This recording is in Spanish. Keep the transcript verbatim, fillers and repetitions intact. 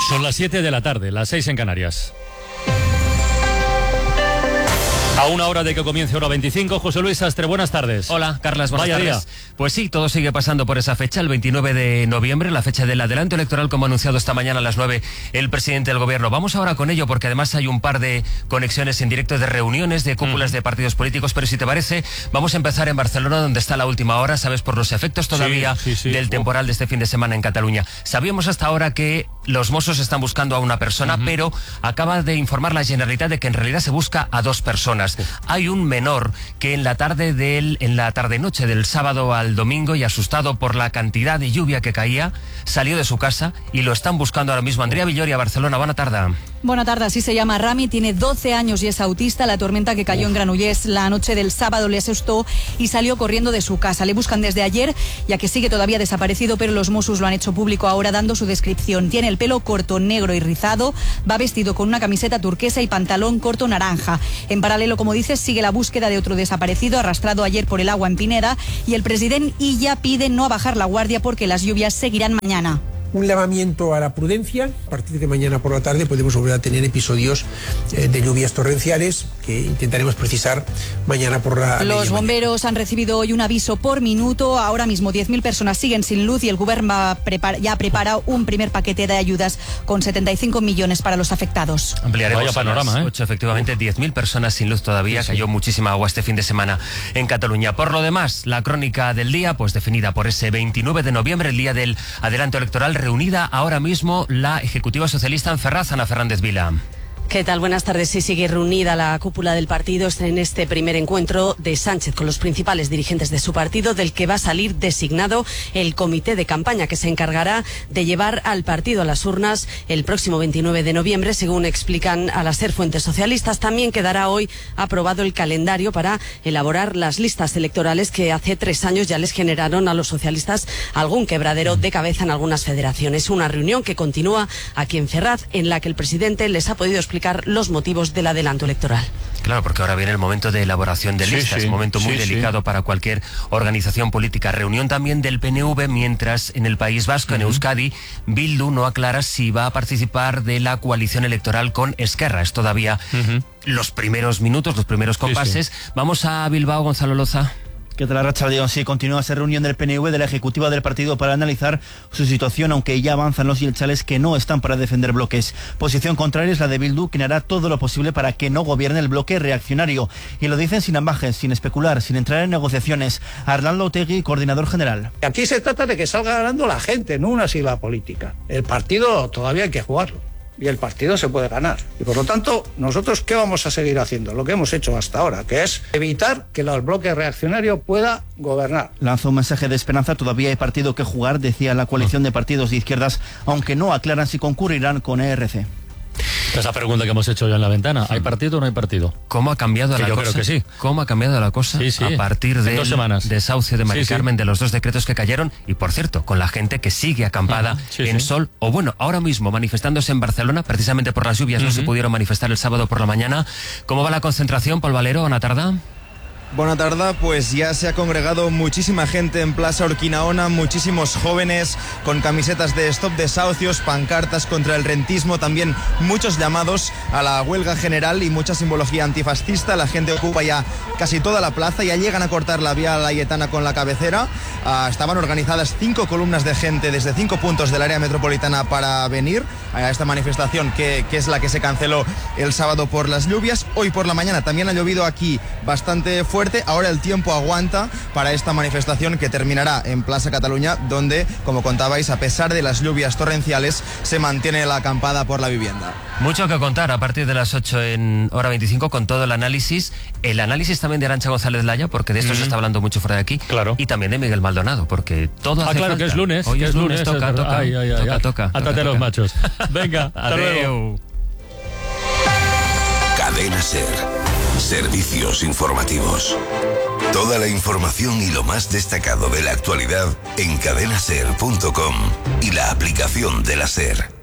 Son las siete de la tarde, las seis en Canarias. A una hora de que comience hora veinticinco, José Luis Astre, buenas tardes. Hola, Carlas, buenas Vaya tardes. día. Pues sí, todo sigue pasando por esa fecha, el veintinueve de noviembre, la fecha del adelanto electoral, como ha anunciado esta mañana a las nueve el presidente del gobierno. Vamos ahora con ello, porque además hay un par de conexiones en directo de reuniones, de cúpulas mm. de partidos políticos, pero si te parece, vamos a empezar en Barcelona, donde está la última hora, sabes, por los efectos todavía sí, sí, sí. del temporal de este fin de semana en Cataluña. Sabíamos hasta ahora que los Mossos están buscando a una persona, uh-huh. pero acaba de informar la Generalitat de que en realidad se busca a dos personas. Uh-huh. Hay un menor que en la tarde del, en la tarde-noche del sábado al domingo, y asustado por la cantidad de lluvia que caía, salió de su casa y lo están buscando ahora mismo. Andrea Villoria, Barcelona, buena tarde. Buena tarde, así se llama Rami, tiene doce años y es autista. La tormenta que cayó Uf. en Granollers la noche del sábado le asustó y salió corriendo de su casa. Le buscan desde ayer, ya que sigue todavía desaparecido, pero los Mossos lo han hecho público ahora dando su descripción. Tiene el pelo corto, negro y rizado, va vestido con una camiseta turquesa y pantalón corto naranja. En paralelo, como dices, sigue la búsqueda de otro desaparecido arrastrado ayer por el agua en Pineda, y el presidente Illa pide no bajar la guardia porque las lluvias seguirán mañana. Un llamamiento a la prudencia. A partir de mañana por la tarde podemos volver a tener episodios eh, de lluvias torrenciales que intentaremos precisar mañana por la Los bomberos mañana. han recibido hoy un aviso por minuto. Ahora mismo diez mil personas siguen sin luz y el gobierno va prepar- ya prepara un primer paquete de ayudas con setenta y cinco millones para los afectados. Ampliaremos Vaya panorama, ¿eh? ocho, efectivamente, diez mil personas sin luz todavía. Sí, sí. Cayó muchísima agua este fin de semana en Cataluña. Por lo demás, la crónica del día, pues definida por ese veintinueve de noviembre, el día del adelanto electoral. Reunida ahora mismo la ejecutiva socialista en Ferraz, Ana Fernández Vila. ¿Qué tal? Buenas tardes. Sí, sigue reunida la cúpula del partido en este primer encuentro de Sánchez con los principales dirigentes de su partido, del que va a salir designado el comité de campaña que se encargará de llevar al partido a las urnas el próximo veintinueve de noviembre, según explican a las SER fuentes socialistas. También quedará hoy aprobado el calendario para elaborar las listas electorales que hace tres años ya les generaron a los socialistas algún quebradero de cabeza en algunas federaciones. Una reunión que continúa aquí en Ferraz, en la que el presidente les ha podido explicar los motivos del adelanto electoral. Claro, porque ahora viene el momento de elaboración de listas, sí, sí, un momento muy sí, delicado sí. para cualquier organización política. Reunión también del P N V, mientras en el País Vasco, uh-huh. en Euskadi, Bildu no aclara si va a participar de la coalición electoral con Esquerra. Es todavía uh-huh. los primeros minutos, los primeros compases. Sí, sí. Vamos a Bilbao, Gonzalo Loza. ¿Qué tal, Arratsaldeon? Sí, continúa esa reunión del P N V, de la ejecutiva del partido, para analizar su situación, aunque ya avanzan los yelchales que no están para defender bloques. Posición contraria es la de Bildu, quien hará todo lo posible para que no gobierne el bloque reaccionario. Y lo dicen sin ambajes, sin especular, sin entrar en negociaciones. Arnaldo Otegi, coordinador general. Aquí se trata de que salga ganando la gente, no una sigla política. El partido todavía hay que jugarlo. Y el partido se puede ganar. Y por lo tanto, nosotros, ¿qué vamos a seguir haciendo? Lo que hemos hecho hasta ahora, que es evitar que el bloque reaccionario pueda gobernar. Lanza un mensaje de esperanza. Todavía hay partido que jugar, decía la coalición de partidos de izquierdas, aunque no aclaran si concurrirán con E R C. Esa pregunta que hemos hecho ya en la ventana. ¿Hay partido o no hay partido? ¿Cómo ha cambiado que la yo cosa? Creo que sí. ¿Cómo ha cambiado la cosa sí, sí. a partir del desahucio de Mari sí, Carmen, sí. de los dos decretos que cayeron? Y por cierto, con la gente que sigue acampada uh-huh. sí, en sí. sol, o bueno, ahora mismo manifestándose en Barcelona, precisamente por las lluvias, uh-huh. no se pudieron manifestar el sábado por la mañana. ¿Cómo va la concentración, Pol Valero, Ana Tarda? Buena tarde, pues ya se ha congregado muchísima gente en Plaza Urquinaona, muchísimos jóvenes con camisetas de Stop Desahucios, pancartas contra el rentismo, también muchos llamados a la huelga general y mucha simbología antifascista. La gente ocupa ya casi toda la plaza, ya llegan a cortar la vía Layetana con la cabecera. Uh, estaban organizadas cinco columnas de gente desde cinco puntos del área metropolitana para venir a esta manifestación que, que es la que se canceló el sábado por las lluvias. Hoy por la mañana también ha llovido aquí bastante fuerte. Ahora el tiempo aguanta para esta manifestación que terminará en Plaza Cataluña, donde, como contabais, a pesar de las lluvias torrenciales, se mantiene la acampada por la vivienda. Mucho que contar a partir de las ocho en hora veinticinco con todo el análisis. El análisis también de Arantxa González Laya, porque de esto mm. se está hablando mucho fuera de aquí. Claro. Y también de Miguel Maldonado, porque todo hace Ah, claro, falta. que es lunes. Hoy que es lunes, lunes toca, toca, ay, ay, ay, toca, ay. toca. Átate los machos. Venga, hasta luego. Cadena SER. Servicios informativos. Toda la información y lo más destacado de la actualidad en cadena ser punto com y la aplicación de la SER.